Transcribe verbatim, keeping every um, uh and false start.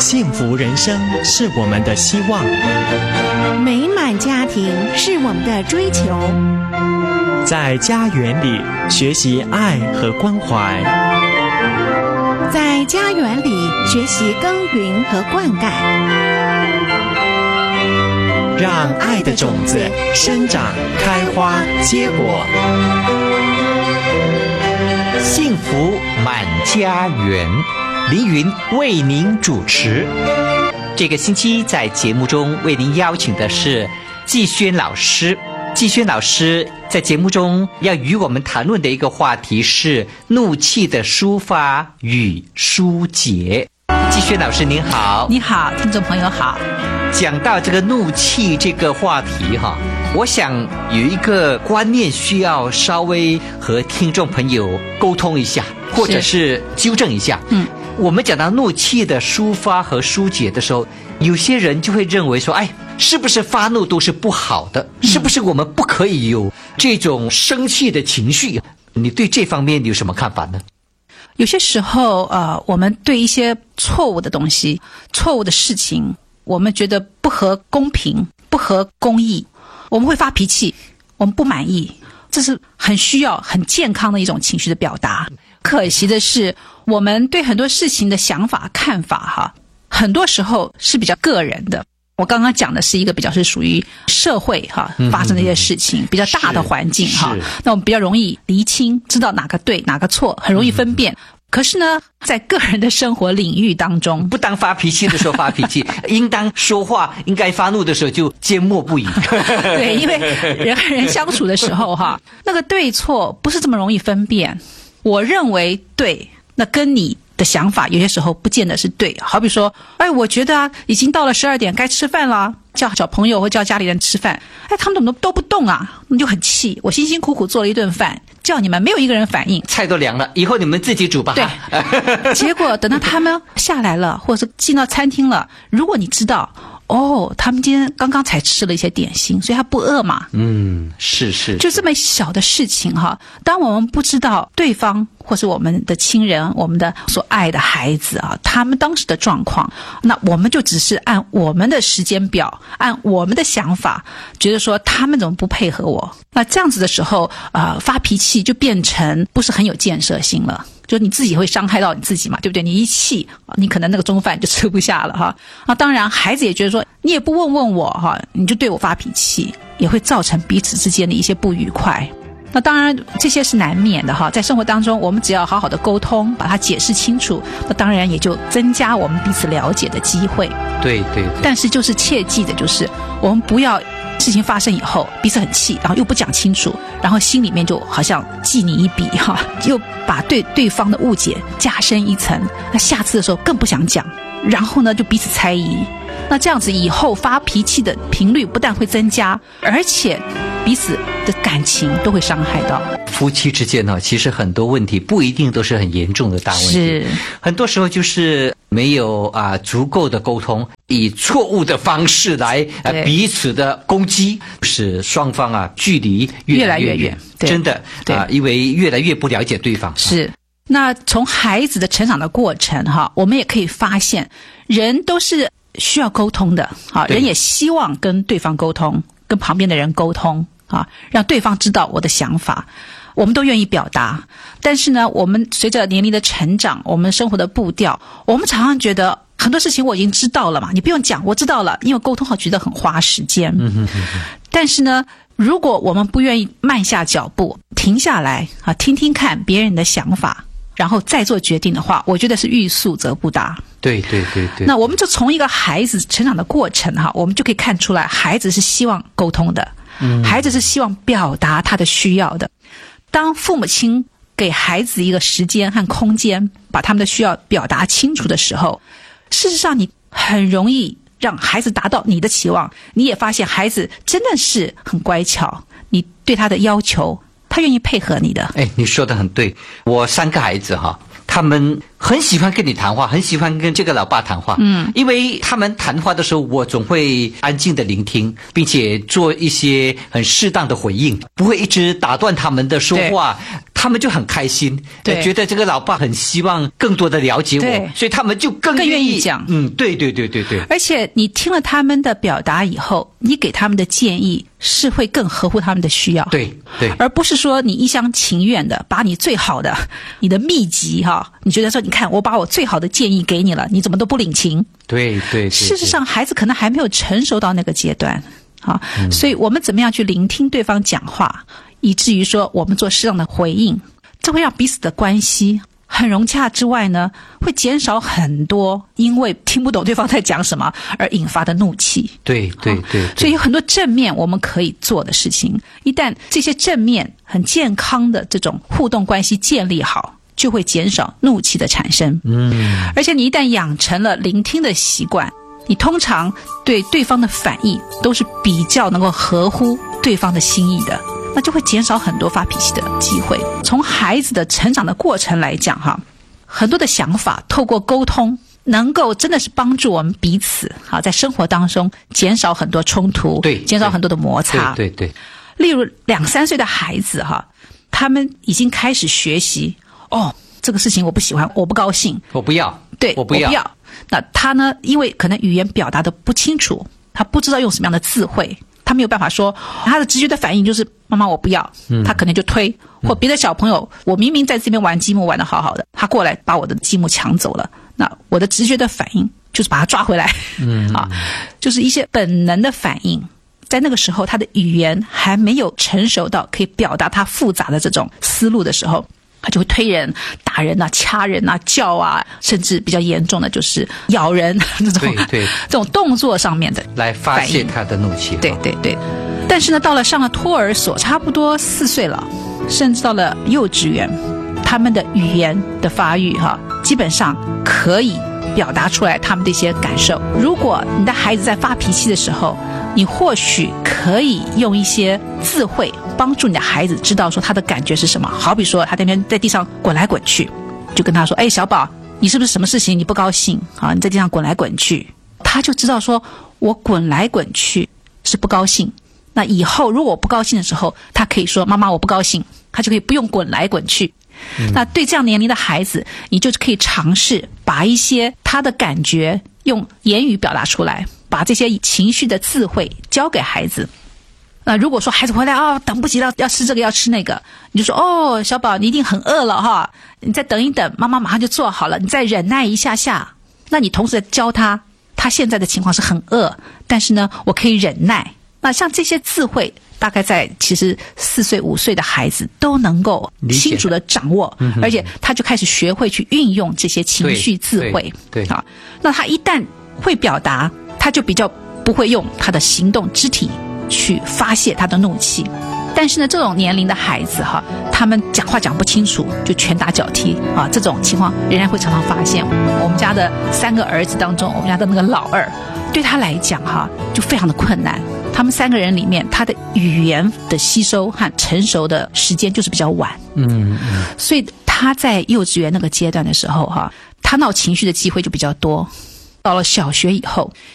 幸福人生是我们的希望， 美满家庭是我们的追求。 在家园里学习爱和关怀， 在家园里学习耕耘和灌溉， 让爱的种子生长、开花、结果。 幸福满家园，凌云为您主持。这个星期在节目中为您邀请的是季轩老师。季轩老师在节目中要与我们谈论的一个话题是怒气的抒发与疏解。季轩老师您好。 你好，听众朋友好。 讲到这个怒气这个话题哈，我想有一个观念需要稍微和听众朋友沟通一下，或者是纠正一下。嗯，我们讲到怒气的抒发和疏解的时候，有些人就会认为说，哎，是不是发怒都是不好的？是不是我们不可以有这种生气的情绪？你对这方面有什么看法呢？ 有些时候，呃，我们对一些错误的东西、错误的事情，我们觉得不合公平、不合公义，我们会发脾气，我们不满意，这是很需要、很健康的一种情绪的表达。可惜的是，我们对很多事情的想法、看法，哈，很多时候是比较个人的。我刚刚讲的是一个比较是属于社会哈发生的一些事情，比较大的环境哈，那我们比较容易厘清，知道哪个对哪个错，很容易分辨。可是呢，在个人的生活领域当中， 不当发脾气的时候发脾气，应当说话、应该发怒的时候就缄默不语。 对，因为人和人相处的时候哈，那个对错不是这么容易分辨。我认为对，那跟你的想法有些时候不见得是对。好比说，哎，我觉得啊，已经到了十二点该吃饭了，叫小朋友或叫家里人吃饭，哎，他们怎么都不动啊？你就很气。我辛辛苦苦做了一顿饭，叫你们没有一个人反应， 菜都凉了，以后你们自己煮吧。 对，结果等到他们下来了，或者是进到餐厅了，如果你知道，哦，他们今天刚刚才吃了一些点心，所以他不饿嘛。 嗯，是是， 就这么小的事情哈。当我们不知道对方或是我们的亲人、我们的所爱的孩子啊，他们当时的状况，那我们就只是按我们的时间表，按我们的想法，觉得说他们怎么不配合我？那这样子的时候，呃，发脾气就变成不是很有建设性了。就你自己会伤害到你自己嘛，对不对？你一气，你可能那个中饭就吃不下了哈。啊，当然孩子也觉得说，你也不问问我哈，你就对我发脾气，也会造成彼此之间的一些不愉快。那当然这些是难免的哈，在生活当中我们只要好好的沟通，把它解释清楚，那当然也就增加我们彼此了解的机会。 对对对。 但是就是切记的就是我们不要事情发生以后彼此很气，然后又不讲清楚，然后心里面就好像记你一笔哈，又把对对方的误解加深一层，那下次的时候更不想讲，然后呢就彼此猜疑。那这样子以后发脾气的频率不但会增加，而且彼此的感情都会伤害到。 夫妻之间呢，其实很多问题不一定都是很严重的大问题， 是很多时候就是没有啊足够的沟通，以错误的方式来啊彼此的攻击，使双方啊距离越来越远。真的啊，因为越来越不了解对方。 是。那从孩子的成长的过程哈，我们也可以发现，人都是需要沟通的啊，人也希望跟对方沟通，跟旁边的人沟通啊，让对方知道我的想法，我们都愿意表达。但是呢，我们随着年龄的成长，我们生活的步调，我们常常觉得很多事情我已经知道了嘛，你不用讲，我知道了，因为沟通好觉得很花时间。嗯哼哼哼。但是呢，如果我们不愿意慢下脚步，停下来啊，听听看别人的想法，然后再做决定的话，我觉得是欲速则不达。 对对对对。 那我们就从一个孩子成长的过程哈，我们就可以看出来，孩子是希望沟通的，嗯，孩子是希望表达他的需要的。当父母亲给孩子一个时间和空间，把他们的需要表达清楚的时候，事实上你很容易让孩子达到你的期望，你也发现孩子真的是很乖巧，你对他的要求他愿意配合你的。 哎，你说的很对。我三个孩子哈，他们很喜欢跟你谈话，很喜欢跟这个老爸谈话。嗯，因为他们谈话的时候，我总会安静的聆听，并且做一些很适当的回应，不会一直打断他们的说话。 他们就很开心， 对， 觉得这个老爸很希望更多的了解我，所以他们就更更愿意意讲。 嗯，对对对对对。 而且你听了他们的表达以后，你给他们的建议是会更合乎他们的需要。 对对， 而不是说你一厢情愿的把你最好的、你的秘籍哈，你觉得说你看我把我最好的建议给你了，你怎么都不领情？ 对 对, 对。 事实上，孩子可能还没有成熟到那个阶段。好，嗯，所以我们怎么样去聆听对方讲话，以至于说我们做适当的回应，这会让彼此的关系很融洽之外呢，会减少很多因为听不懂对方在讲什么而引发的怒气。 对对 对, 对， 所以有很多正面我们可以做的事情，一旦这些正面很健康的这种互动关系建立好，就会减少怒气的产生。嗯，而且你一旦养成了聆听的习惯，你通常对对方的反应都是比较能够合乎对方的心意的，那就会减少很多发脾气的机会。从孩子的成长的过程来讲哈，很多的想法透过沟通能够真的是帮助我们彼此啊，在生活当中减少很多冲突， 对， 减少很多的摩擦。 对对对。 例如两三岁的孩子哈，他们已经开始学习，哦，这个事情我不喜欢，我不高兴， 我不要， 对， 我不要。 我不要。那他呢，因为可能语言表达的不清楚，他不知道用什么样的智慧，他没有办法说，他的直觉的反应就是妈妈我不要，嗯，他可能就推，或别的小朋友，我明明在这边玩积木玩得好好的，他过来把我的积木抢走了，那我的直觉的反应就是把他抓回来，嗯啊，就是一些本能的反应。在那个时候他的语言还没有成熟到可以表达他复杂的这种思路的时候，他就会推人、打人啊、掐人啊、叫啊，甚至比较严重的就是咬人这种， 对对， 这种动作上面的来发泄他的怒气。 对对对。但是呢，到了上了托儿所，差不多四岁了，甚至到了幼稚园，他们的语言的发育哈，基本上可以表达出来他们的一些感受。如果你的孩子在发脾气的时候，你或许可以用一些智慧帮助你的孩子知道说他的感觉是什么。好比说他那边在地上滚来滚去，就跟他说，哎，小宝，你是不是什么事情你不高兴啊？你在地上滚来滚去，他就知道说我滚来滚去是不高兴。那以后如果我不高兴的时候，他可以说妈妈我不高兴，他就可以不用滚来滚去。嗯，那对这样年龄的孩子，你就可以尝试把一些他的感觉用言语表达出来，把这些情绪的智慧教给孩子。那如果说孩子回来哦，等不及了，要吃这个要吃那个，你就说哦，小宝你一定很饿了哈，你再等一等，妈妈马上就做好了，你再忍耐一下下。那你同时教他，他现在的情况是很饿，但是呢我可以忍耐。那像这些智慧大概在其实四岁五岁的孩子都能够清楚的掌握，而且他就开始学会去运用这些情绪智慧。 对，对啊，那他一旦会表达，他就比较不会用他的行动肢体去发泄他的怒气。但是呢，这种年龄的孩子哈，他们讲话讲不清楚就拳打脚踢啊，这种情况仍然会常常发现。我们家的三个儿子当中，我们家的那个老二对他来讲哈就非常的困难。他们三个人里面，他的语言的吸收和成熟的时间就是比较晚。嗯嗯，所以他在幼稚园那个阶段的时候哈，他闹情绪的机会就比较多。到了小学以后，